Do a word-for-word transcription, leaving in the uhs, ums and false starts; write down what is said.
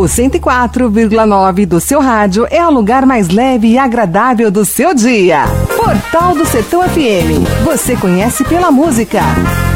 O cento e quatro vírgula nove do seu rádio é o lugar mais leve e agradável do seu dia. Portal do Sertão F M. Você conhece pela música.